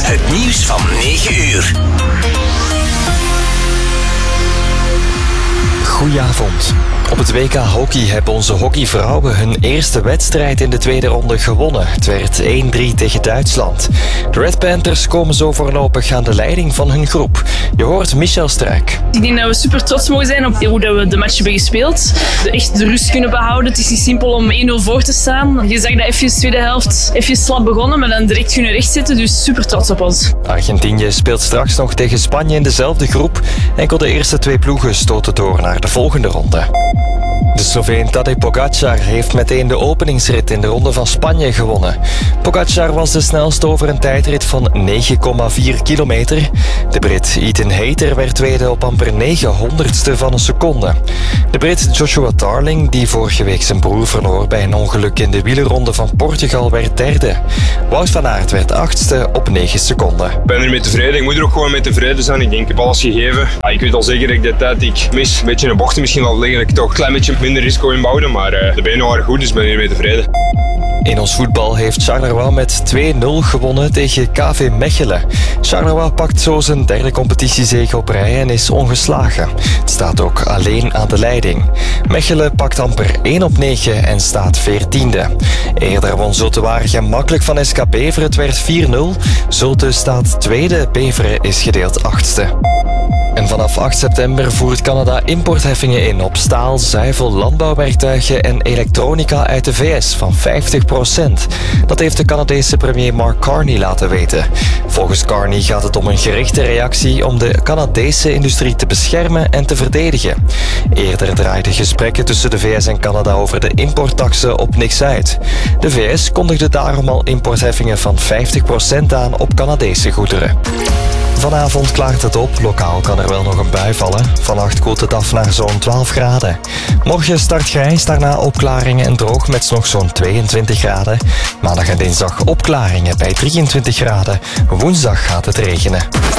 Het nieuws van 9 uur. Goedenavond. Op het WK Hockey hebben onze hockeyvrouwen hun eerste wedstrijd in de tweede ronde gewonnen. Het werd 1-3 tegen Duitsland. De Red Panthers komen zo voorlopig aan de leiding van hun groep. Je hoort Michel Struik. Ik denk dat we super trots mogen zijn op hoe we de match hebben gespeeld. Echt de rust kunnen behouden. Het is niet simpel om 1-0 voor te staan. Je zag dat even de tweede helft even slap begonnen, maar dan direct kunnen rechtzetten. Dus super trots op ons. Argentinië speelt straks nog tegen Spanje in dezelfde groep. Enkel de eerste twee ploegen stoten door naar de volgende ronde. De Sloveen Tadej Pogačar heeft meteen de openingsrit in de ronde van Spanje gewonnen. Pogačar was de snelste over een tijdrit van 9,4 kilometer. De Brit Ethan Hayter werd tweede op amper 900ste van een seconde. De Brit Joshua Tarling, die vorige week zijn broer verloor bij een ongeluk in de wielerronde van Portugal, werd derde. Wout van Aert werd 8ste op 9 seconden. Ik ben ermee tevreden. Ik moet er ook gewoon mee tevreden zijn. Ik denk, ik heb alles gegeven. Ik weet al zeker dat ik de tijd die ik mis, een beetje in de bochten misschien wel liggen, dat ik toch een klein beetje minder risico inbouwde, maar de benen waren goed, dus ik ben hiermee tevreden. In ons voetbal heeft Charleroi met 2-0 gewonnen tegen KV Mechelen. Charleroi pakt zo zijn derde competitiezege op rij en is ongeslagen. Het staat ook alleen aan de leiding. Mechelen pakt amper 1 op 9 en staat 14e. Eerder won Zulte Waregem makkelijk van SK Beveren, het werd 4-0. Zulte staat tweede, Beveren is gedeeld 8e. En vanaf 8 september voert Canada importheffingen in op staal, zuivel, landbouwwerktuigen en elektronica uit de VS van 50%. Dat heeft de Canadese premier Mark Carney laten weten. Volgens Carney gaat het om een gerichte reactie om de Canadese industrie te beschermen en te verdedigen. Eerder draaiden gesprekken tussen de VS en Canada over de importtaxen op niks uit. De VS kondigde daarom al importheffingen van 50% aan op Canadese goederen. Vanavond klaart het op. Lokaal kan er wel nog een bui vallen. Vannacht koelt het af naar zo'n 12 graden. Morgen start grijs, daarna opklaringen en droog met nog zo'n 22 graden. Maandag en dinsdag opklaringen bij 23 graden. Woensdag gaat het regenen.